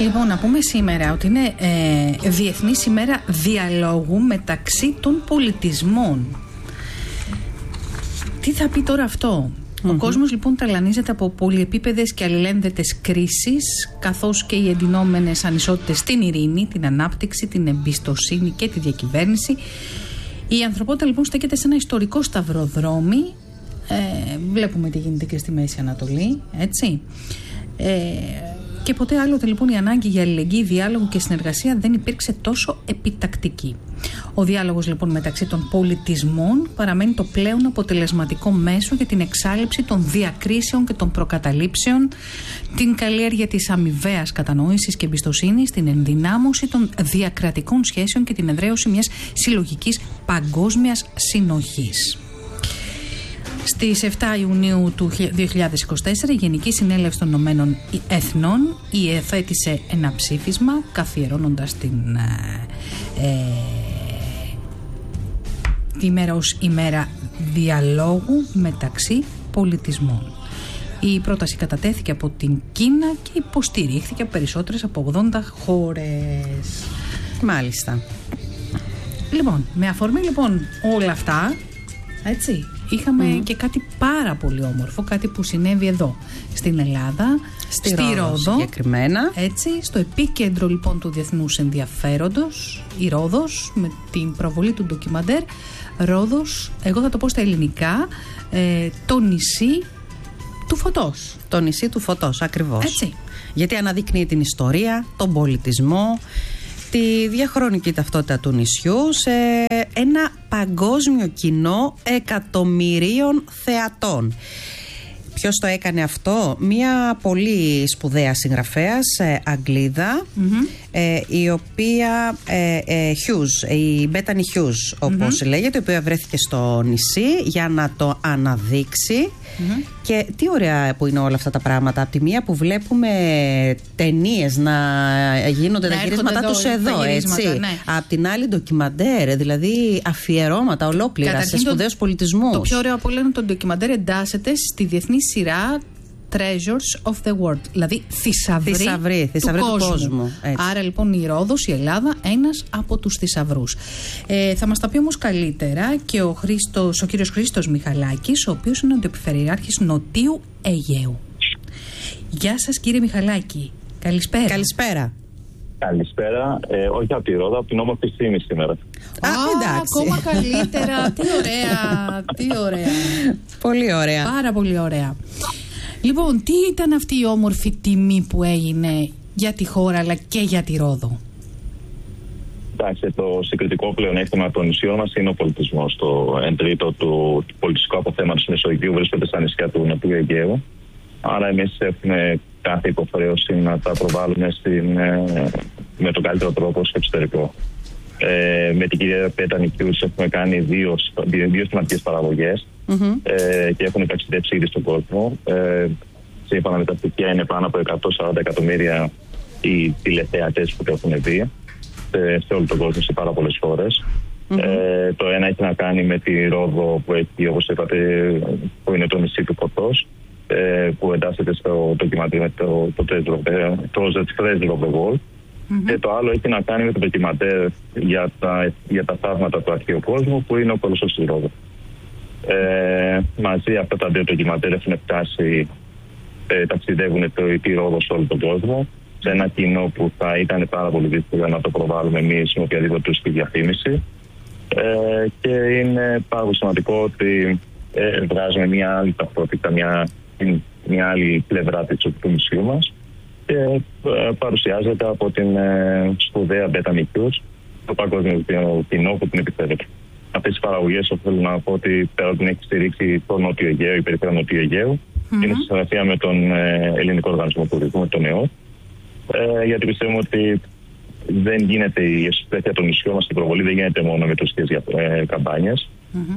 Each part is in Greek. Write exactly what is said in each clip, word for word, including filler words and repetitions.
Λοιπόν, να πούμε σήμερα ότι είναι ε, Διεθνής ημέρα διαλόγου μεταξύ των πολιτισμών. Τι θα πει τώρα αυτό? Mm-hmm. Ο κόσμος λοιπόν ταλανίζεται από πολυεπίπεδες και αλληλένδετες κρίσεις, καθώς και οι εντυνόμενες ανισότητες στην ειρήνη, την ανάπτυξη, την εμπιστοσύνη και τη διακυβέρνηση. Η ανθρωπότητα λοιπόν στέκεται σε ένα ιστορικό σταυροδρόμι. Ε, βλέπουμε τι γίνεται και στη Μέση Ανατολή, έτσι. Ε, και ποτέ άλλοτε λοιπόν η ανάγκη για αλληλεγγύη, διάλογο και συνεργασία δεν υπήρξε τόσο επιτακτική. Ο διάλογος λοιπόν μεταξύ των πολιτισμών παραμένει το πλέον αποτελεσματικό μέσο για την εξάλειψη των διακρίσεων και των προκαταλήψεων, την καλλιέργεια της αμοιβαίας κατανόησης και εμπιστοσύνης, την ενδυνάμωση των διακρατικών σχέσεων και την εδραίωση μιας συλλογικής παγκόσμιας συνοχής. Στις επτά Ιουνίου του δύο χιλιάδες είκοσι τέσσερα η Γενική Συνέλευση των Ηνωμένων Εθνών υιοθέτησε ένα ψήφισμα καθιερώνοντας την ε, ε, τη ημέρα ως ημέρα διαλόγου μεταξύ πολιτισμών. Η πρόταση κατατέθηκε από την Κίνα και υποστηρίχθηκε από περισσότερες από ογδόντα χώρες. Μάλιστα. Λοιπόν, με αφορμή λοιπόν όλα αυτά, έτσι, είχαμε mm. και κάτι πάρα πολύ όμορφο, κάτι που συνέβη εδώ στην Ελλάδα, στη, στη Ρόδο, Ρόδο συγκεκριμένα. Έτσι, στο επίκεντρο λοιπόν του διεθνούς ενδιαφέροντος, η Ρόδος, με την προβολή του ντοκιμαντέρ Ρόδος, εγώ θα το πω στα ελληνικά, ε, το νησί του φωτός. Το νησί του φωτός, ακριβώς. Έτσι. Γιατί αναδεικνύει την ιστορία, τον πολιτισμό, τη διαχρονική ταυτότητα του νησιού σε ένα παγκόσμιο κοινό εκατομμυρίων θεατών. Ποιος το έκανε αυτό? Μια πολύ σπουδαία συγγραφέας, Αγγλίδα, mm-hmm. ε, η οποία ε, ε, Hughes, η Μπέτανι Hughes όπως mm-hmm. λέγεται, η οποία βρέθηκε στο νησί για να το αναδείξει. Mm-hmm. Και τι ωραία που είναι όλα αυτά τα πράγματα. Από τη μία που βλέπουμε ταινίες να γίνονται να τα γυρίσματά τους εδώ, έτσι. Ναι. Απ' την άλλη ντοκιμαντέρ, δηλαδή αφιερώματα ολόκληρα. Καταρχήν σε σπουδαίους πολιτισμούς. Το πιο ωραίο από όλα είναι ότι το ντοκιμαντέρ εντάσσεται στη διεθνή σειρά Treasures of the World, δηλαδή θησαυροί, θησαυροί, θησαυροί του, του κόσμου. κόσμου Άρα λοιπόν η Ρόδος, η Ελλάδα, ένας από τους θησαυρούς. Ε, θα μας τα πει όμως καλύτερα και ο, Χρήστος, ο κύριος Χρήστος Μιχαλάκης, ο οποίος είναι ο αντιπεριφερειάρχης Νοτίου Αιγαίου. Γεια σας κύριε Μιχαλάκη. Καλησπέρα. Καλησπέρα. Καλησπέρα. Ε, όχι από τη Ρόδο, από την όμορφη Σίμη σήμερα. Α, εντάξει. Ακόμα καλύτερα. Τι ωραία. Τι ωραία. Πολύ ωραία. Πάρα πολύ ωραία. Λοιπόν, τι ήταν αυτή η όμορφη τιμή που έγινε για τη χώρα αλλά και για τη Ρόδο? Εντάξει, το συγκριτικό πλεονέκτημα των νησιών μας είναι ο πολιτισμός. Το εν τρίτο του, του πολιτιστικού αποθέματος του Μεσογείου βρίσκονται στα νησιά του Νοτιού Αιγαίου. Άρα εμείς έχουμε κάθε υποχρέωση να τα προβάλλουμε στην, με τον καλύτερο τρόπο στο εξωτερικό. Ε, με την κυρία Μπέτανι Hughes έχουμε κάνει δύο, δύο, δύο σημαντικές παραγωγές mm-hmm. ε, και έχουν ταξιδέψει ήδη στον κόσμο. Ε, σύμφωνα με τα στοιχεία είναι πάνω από εκατόν σαράντα εκατομμύρια οι τηλεθεατές που το έχουν δει σε, σε όλο τον κόσμο, σε πάρα πολλές χώρες. Mm-hmm. Ε, το ένα έχει να κάνει με τη Ρόδο που έχει, όπως είπατε, που είναι το νησί του φωτός, ε, που εντάσσεται στο ντοκιμαντέρ με το, το, το, το The Treasure of the World. Mm-hmm. Και το άλλο έχει να κάνει με το ντοκιμαντέρ για τα, για τα θαύματα του αρχαίου κόσμου, που είναι ο Κολοσσός της Ρόδου. Ε, μαζί αυτά τα δύο ντοκιμαντέρ έχουν φτάσει, ε, ταξιδεύουν το, τη Ρόδο σε όλο τον κόσμο, σε ένα κοινό που θα ήταν πάρα πολύ δύσκολο να το προβάλλουμε εμείς με οποιαδήποτε τουριστική διαφήμιση. Ε, και είναι πάρα πολύ σημαντικό ότι ε, βγάζουμε μια άλλη ταυτότητα, μια, μια άλλη πλευρά του νησιού μας. Και ε, παρουσιάζεται από την ε, σπουδαία Μπέτανι Hughes, το παγκόσμιο κοινό που την επιφέρεται. Αυτές οι παραγωγές, θέλω να πω ότι πέρα από την έχει στηρίξει το Νότιο Αιγαίο, η περιφέρεια Νότιο Αιγαίου, mm-hmm. είναι σε συνεργασία με τον ε, Ελληνικό Οργανισμό Τουρισμού, με τον ΕΟΤ, ε, γιατί πιστεύουμε ότι δεν γίνεται η εσωτερική των νησιών μας, η προβολή δεν γίνεται μόνο με τουριστικές ε, καμπάνιες. Mm-hmm.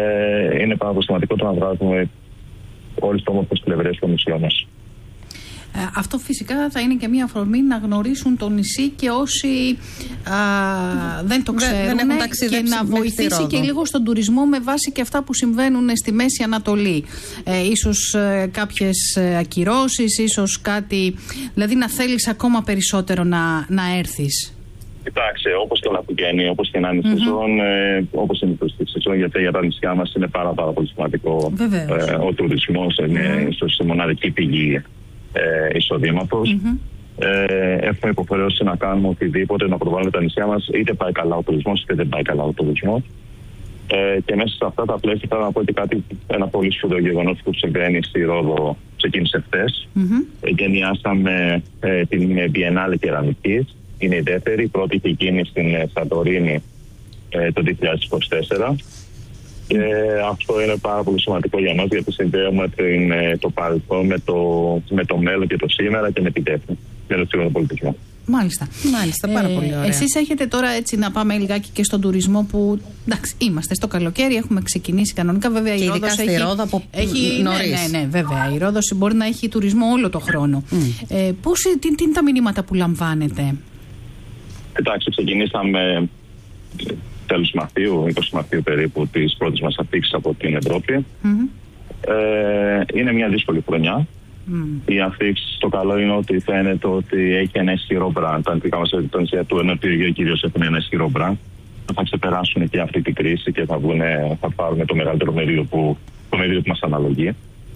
Ε, είναι πάρα πολύ σημαντικό το να βγάζουμε όλες τις όμορφες πλευρές των νησιών μας. Ε, αυτό φυσικά θα είναι και μια αφορμή να γνωρίσουν το νησί και όσοι α, δεν το ξέρουν δεν, δεν και να βοηθήσει και λίγο στον τουρισμό με βάση και αυτά που συμβαίνουν στη Μέση Ανατολή. Ε, ίσως ε, κάποιες ακυρώσεις, ίσως κάτι, δηλαδή να θέλεις ακόμα περισσότερο να, να έρθεις. Κοιτάξτε, όπως και να πηγαίνει, όπως και να είναι η mm-hmm. σεζόν, ε, όπως είναι η σεζόν, γιατί για τα νησιά μας είναι πάρα, πάρα πολύ σημαντικό ε, ο τουρισμός, είναι mm-hmm. ίσως η μοναδική πηγή ε, εισοδήματος. Mm-hmm. Ε, έχουμε υποχρεώσει να κάνουμε οτιδήποτε, να προβάλλουμε τα νησιά μας, είτε πάει καλά ο τουρισμός, είτε δεν πάει καλά ο τουρισμός. Ε, και μέσα σε αυτά τα πλαίσια θέλω να πω ότι κάτι, ένα πολύ σπουδαίο γεγονός που συμβαίνει στη Ρόδο ξεκίνησε χθες. Mm-hmm. Εγκαινιάσαμε ε, την Biennale Κεραμικής. Είναι η δεύτερη, η πρώτη είχε γίνει στην Σαντορίνη ε, το δύο χιλιάδες είκοσι τέσσερα. Και αυτό είναι πάρα πολύ σημαντικό για μας, γιατί συνδέουμε την, το παρελθόν με το, με το μέλλον και το σήμερα και με την τέχνη, με το σύγχρονο πολιτισμό. Μάλιστα. Μάλιστα, πάρα ε, πολύ ωραία. Εσείς έχετε τώρα, έτσι να πάμε λιγάκι και στον τουρισμό που, εντάξει, είμαστε στο καλοκαίρι, έχουμε ξεκινήσει κανονικά, βέβαια και η Ρόδος έχει, Ρόδο από έχει νωρίς. Ναι, ναι, ναι, βέβαια, η Ρόδος μπορεί να έχει τουρισμό όλο το χρόνο. Mm. Ε, πώς, τι, τι είναι τα μηνύματα που λαμβάνετε? Εντάξει, ξεκινήσαμε τέλος Μαρτίου, είκοσι Μαρτίου περίπου, τις πρώτες μας αφήξεις από την Ευρώπη. Mm-hmm. Ε, είναι μια δύσκολη χρονιά. Mm. Οι αφήξεις, το καλό είναι ότι φαίνεται ότι έχει ένα ισχυρό μπραντ. Τα αντικά μας νησιά του ενωτήριου κυρίως έχουν ένα ισχυρό μπραντ. Θα ξεπεράσουν και αυτή την κρίση και θα, βγουνε, θα πάρουν το μεγαλύτερο μερίδιο που, το μερίδιο που μας αναλογεί.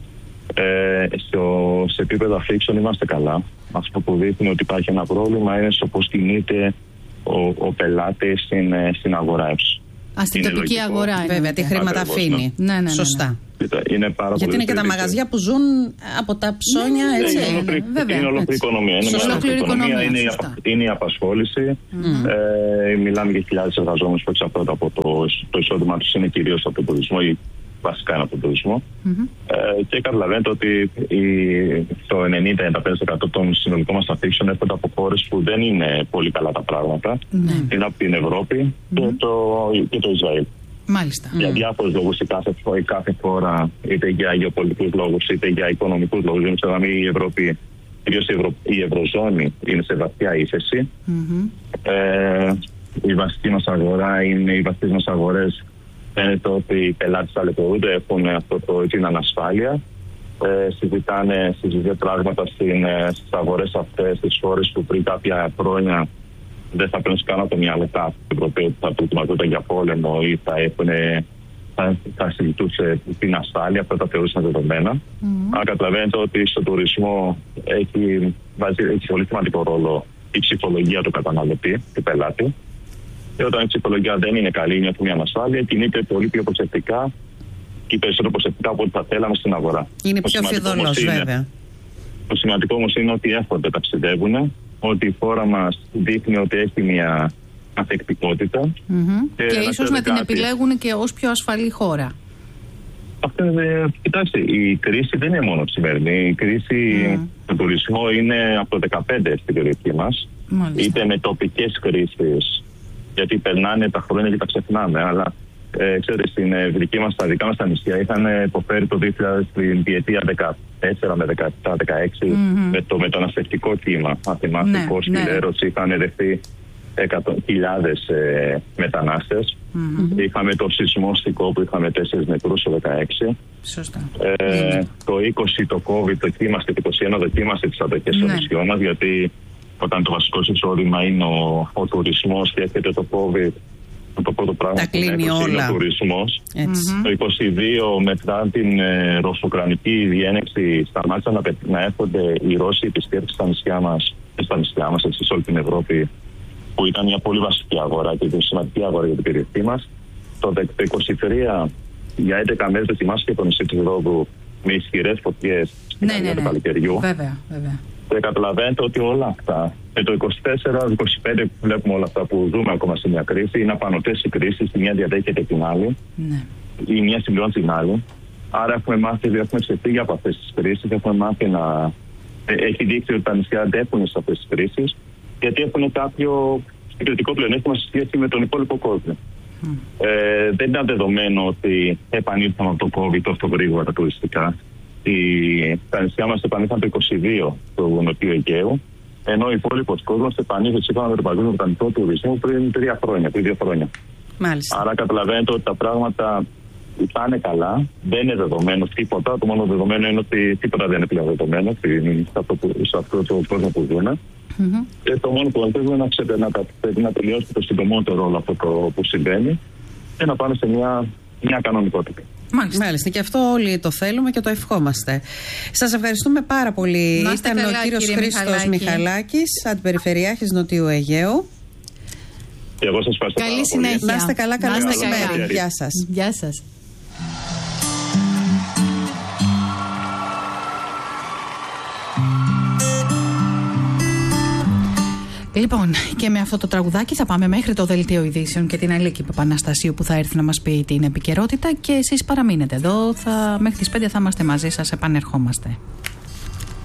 Ε, στο, σε επίπεδο αφήξεων είμαστε καλά. Αυτό που δείχνει ότι υπάρχει ένα πρόβλημα είναι στο πώς κινείται ο, ο πελάτης στην, στην αγορά έψη. Α, στην τοπική λογικό. Αγορά. Βέβαια, τι χρήματα αφήνει. Ναι, ναι, ναι, ναι. Σωστά. Είναι πάρα γιατί είναι και τα μαγαζιά που ζουν από τα ψώνια, ναι, έτσι. Είναι, είναι, είναι, είναι ολόκληρη οικονομία. Είναι, ολόκληρη οικονομία, είναι, η, είναι η απασχόληση. Mm. Ε, μιλάμε για χιλιάδες εργαζόμενους που εξαρτώνται από το, το εισόδημα τους, είναι κυρίως από τον τουρισμό ή βασικά είναι από τον τουρισμό. Mm-hmm. Ε, και καταλαβαίνετε ότι η, το ενενήντα με ενενήντα πέντε τοις εκατό των συνολικών μας αφήξεων έρχονται από χώρες που δεν είναι πολύ καλά τα πράγματα. Mm-hmm. Είναι από την Ευρώπη mm-hmm. και, το, και το Ισραήλ. Μάλιστα. Για mm. διάφορους λόγους, η κάθε, η κάθε χώρα, είτε για γεωπολιτικούς λόγους, είτε για οικονομικούς λόγους. Δεν ξέρω αν η Ευρώπη, κυρίως η, Ευρω, η Ευρωζώνη, είναι σε βαθιά ύφεση. Mm-hmm. Ε, η βασική μας αγορά είναι, οι βασικές μας αγορές φαίνεται ότι οι πελάτες ταλαιπωρούνται, έχουν αυτό το, την ανασφάλεια. Ε, συζητάνε, συζητάνε πράγματα στις αγορές αυτές, στις χώρες που πριν κάποια χρόνια δεν θα παίρνουν καν από το μυαλό τα Ευρωπαίοι που θα προετοιμαζόταν για πόλεμο ή θα, έχουνε, θα, θα συζητούσε την ασφάλεια, αυτά τα θεωρούσαν δεδομένα. Mm. Αλλά καταλαβαίνετε ότι στον τουρισμό έχει, βάζει, έχει πολύ σημαντικό ρόλο η ψυχολογία του καταναλωτή, του πελάτη. Και όταν η ψυχολογία δεν είναι καλή, νιώθει μια ανασφάλεια, κινείται πολύ πιο προσεκτικά και περισσότερο προσεκτικά από ό,τι θα θέλαμε στην αγορά. Είναι πιο φιδωλός, βέβαια. Το σημαντικό όμως είναι ότι έρχονται, ταξιδεύουν, ότι η χώρα μας δείχνει ότι έχει μια ανθεκτικότητα. Mm-hmm. Και, και ίσως να την κάτι. επιλέγουν και ως πιο ασφαλή χώρα. Αυτό είναι, κοιτάξτε, η κρίση δεν είναι μόνο σημερινή. Η κρίση mm. του τουρισμού είναι από το δεκαπέντε στην περιοχή μας. Μάλιστα. Είτε με τοπικές κρίσεις, γιατί περνάνε τα χρόνια και τα ξεχνάμε. Αλλά ε, ξέρετε, στην ε, δική μας, στα δικά μας τα νησιά είχαν υποφέρει το δύο χιλιάδες στην διετία δεκατέσσερα με δεκαεπτά δεκαέξι mm-hmm. με το μεταναστευτικό κύμα. Αν θυμάστε, ναι, Κώστη ναι. Λέρος είχαν δεχθεί χιλιάδες ε, μετανάστες. Mm-hmm. Είχαμε το σεισμό στην Κόπου που είχαμε τέσσερις νεκρούς το δεκαέξι. Σωστά. Ε, mm-hmm. Το είκοσι το COVID δοκίμαστε, το είκοσι ένα δοκίμαστε τις αντοχές των νησιών μας, γιατί όταν το βασικό εισόδημα είναι ο, ο τουρισμός και έρχεται το COVID, το πρώτο πράγμα που είναι ο τουρισμός. Mm-hmm. Το είκοσι δύο μετά την ε, ρωσοκρανική διένεξη σταμάτησαν να, να έρχονται οι Ρώσοι επισκέπτες στα νησιά μας, στα νησιά μας, έτσι, σε όλη την Ευρώπη, που ήταν μια πολύ βασική αγορά και μια σημαντική αγορά για την περιοχή μας. Το είκοσι τρία για έντεκα μέρες δοκιμάστηκε το νησί της Ρόδου με ισχυρές φωτιές στην αρχή του καλοκαιριού. Βέβαια, βέβαια. Και καταλαβαίνετε ότι όλα αυτά, με το είκοσι τέσσερα είκοσι πέντε που βλέπουμε όλα αυτά που ζούμε ακόμα σε μια κρίση, είναι απανωτές οι κρίσεις, η μια διαδέχεται την άλλη, ναι. η μια συμπληρώνει την άλλη. Άρα έχουμε μάθει, έχουμε ξεφύγει από αυτές τις κρίσεις, έχουμε μάθει να. Έχει δείξει ότι τα νησιά αντέχουν σε αυτές τις κρίσεις, γιατί έχουν κάποιο συγκριτικό πλεονέκτημα σε σχέση με τον υπόλοιπο κόσμο. Mm. Ε, δεν ήταν δεδομένο ότι επανήλθαν από το COVID τόσο γρήγορα τα τουριστικά. ότι τα νησιά μας επανήλθαν το είκοσι δύο του Νοτιού Αιγαίου, ενώ ο υπόλοιπος κόσμος επανήλθε σύμφωνα με το Παγκόσμιο Οργανισμό Τουρισμού πριν τρία χρόνια, πριν δύο χρόνια. Μάλιστα. Άρα καταλαβαίνετε ότι τα πράγματα πάνε καλά, δεν είναι δεδομένο τίποτα. Το μόνο δεδομένο είναι ότι τίποτα δεν είναι πλέον δεδομένο σε αυτό, σε αυτό το κόσμο που ζούμε. Mm-hmm. Και το μόνο που θέλουμε είναι να, να, να τελειώσει το συντομότερο όλο αυτό το που συμβαίνει και να πάμε σε μια, μια κανονικότητα. Μάλιστα. Μάλιστα, και αυτό όλοι το θέλουμε και το ευχόμαστε. Σας ευχαριστούμε πάρα πολύ. Ήταν καλά, ο κύριος Χρήστος Μιχαλάκης, αντιπεριφερειάρχης Νοτιού Αιγαίου. Και εγώ σας ευχαριστώ. Καλή συνέχεια. Να είστε καλά, καλό μεσημέρι. Γεια σας. Γεια σας. Λοιπόν, και με αυτό το τραγουδάκι θα πάμε μέχρι το Δελτίο Ειδήσεων και την Αλίκη Παπαναστασίου που θα έρθει να μας πει την επικαιρότητα, και εσείς παραμείνετε εδώ, θα, μέχρι τις πέντε θα είμαστε μαζί σας, επανερχόμαστε.